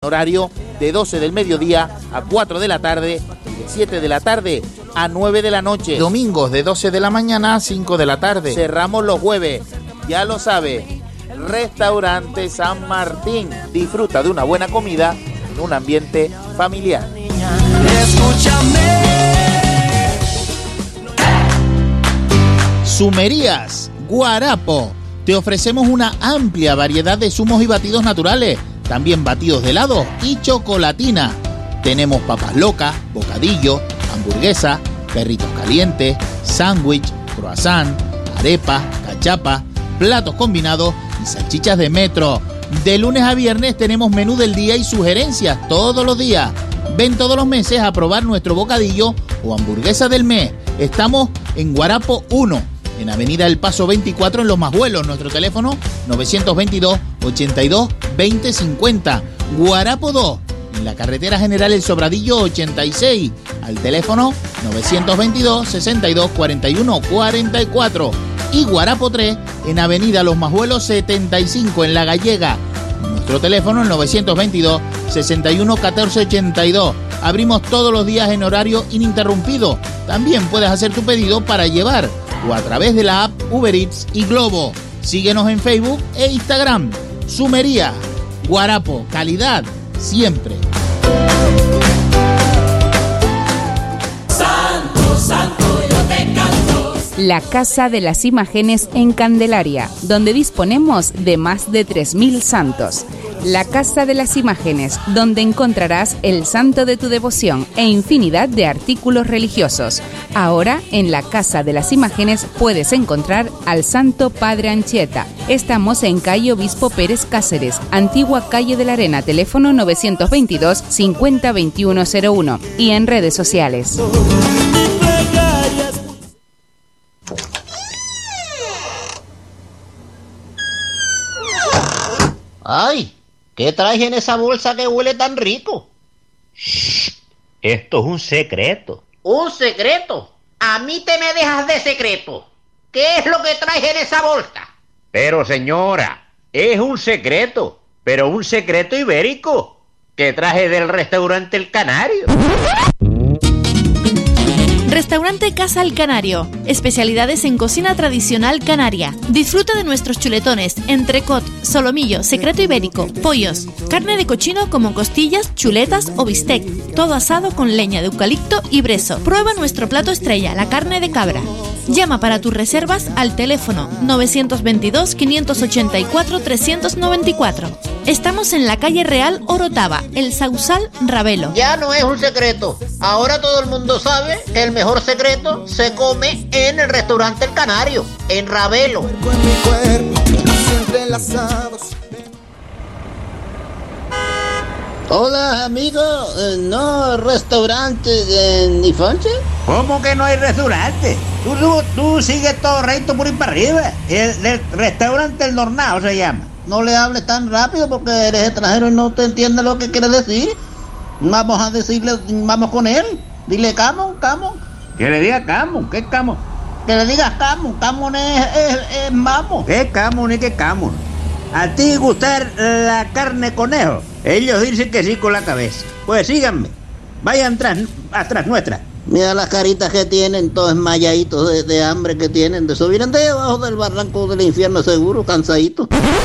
horario de 12 del mediodía a 4 de la tarde y de 7 de la tarde a 9 de la noche. Domingos de 12 de la mañana a 5 de la tarde. Cerramos los jueves, ya lo sabe. Restaurante San Martín. Disfruta de una buena comida en un ambiente familiar. Escúchame. Sumerías Guarapo. Te ofrecemos una amplia variedad de zumos y batidos naturales, también batidos de helado y chocolatina. Tenemos papas locas, bocadillo, hamburguesa, perritos calientes, sándwich, croissant, arepa, cachapa, platos combinados y salchichas de metro. De lunes a viernes tenemos menú del día y sugerencias todos los días. Ven todos los meses a probar nuestro bocadillo o hamburguesa del mes. Estamos en Guarapo 1, en Avenida El Paso 24 en Los Majuelos. Nuestro teléfono 922 82 20 50. Guarapo 2, en la carretera General El Sobradillo 86, al teléfono 922 62 41 44. Y Guarapo 3, en Avenida Los Majuelos 75, en La Gallega. Nuestro teléfono es 922 61 14 82. Abrimos todos los días en horario ininterrumpido. También puedes hacer tu pedido para llevar o a través de la app Uber Eats y Globo. Síguenos en Facebook e Instagram. Sumería Guarapo, calidad siempre. Santo, santo, yo te canto. La Casa de las Imágenes en Candelaria, donde disponemos de más de 3.000 santos. La Casa de las Imágenes, donde encontrarás el santo de tu devoción e infinidad de artículos religiosos. Ahora, en la Casa de las Imágenes puedes encontrar al Santo Padre Anchieta. Estamos en calle Obispo Pérez Cáceres, antigua calle de la Arena, teléfono 922 50 2101 y en redes sociales. ¡Ay! ¿Qué traes en esa bolsa que huele tan rico? Shh, esto es un secreto. ¿Un secreto? A mí te me dejas de secreto. ¿Qué es lo que traes en esa bolsa? Pero señora, es un secreto, pero un secreto ibérico que traje del restaurante El Canario. Restaurante Casa El Canario. Especialidades en cocina tradicional canaria. Disfruta de nuestros chuletones, entrecot, solomillo, secreto ibérico, pollos, carne de cochino como costillas, chuletas o bistec. Todo asado con leña de eucalipto y brezo. Prueba nuestro plato estrella, la carne de cabra. Llama para tus reservas al teléfono 922 584 394. Estamos en la calle Real Orotava, El Sausal, Ravelo. Ya no es un secreto. Ahora todo el mundo sabe que el mejor secreto se come en el restaurante El Canario, en Ravelo. Hola, amigo. ¿No restaurante en Ifonche? ¿Cómo que no hay restaurante? Tú sigues todo recto por ir para arriba. El restaurante El Dornado se llama. No le hables tan rápido porque eres extranjero y no te entiende lo que quiere decir. Vamos a decirle, vamos con él. Dile Camon. Que le diga Camon. ¿Qué Camon? Que le digas Camon. Camon es vamos. ¿Qué Camon y qué Camon? ¿A ti gustar la carne conejo? Ellos dicen que sí con la cabeza. Pues síganme. Vayan atrás nuestra. Mira las caritas que tienen, todos esmayaditos de hambre que tienen. De eso vienen de abajo del barranco del infierno seguro, cansaditos.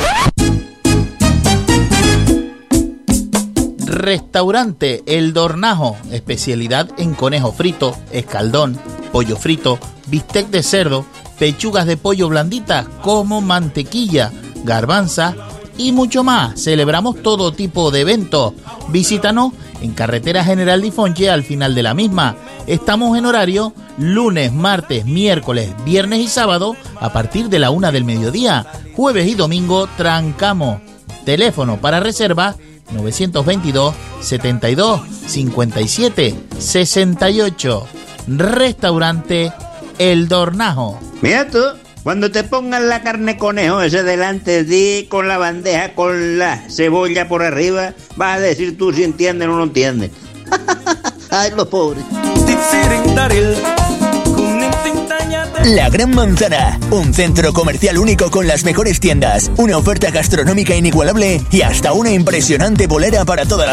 Restaurante El Dornajo, especialidad en conejo frito, escaldón, pollo frito, bistec de cerdo, pechugas de pollo blanditas como mantequilla, garbanza y mucho más. Celebramos todo tipo de eventos. Visítanos en Carretera General de Ifonche al final de la misma. Estamos en horario lunes, martes, miércoles, viernes y sábado a partir de la 1 del mediodía. Jueves y domingo trancamos. Teléfono para reserva 922 72 57 68. Restaurante El Dornajo. Mira tú, cuando te pongan la carne conejo ese delante de ti con la bandeja con la cebolla por arriba, vas a decir tú si entienden o no entienden. Ay, los pobres. La Gran Manzana, un centro comercial único con las mejores tiendas, una oferta gastronómica inigualable y hasta una impresionante bolera para toda la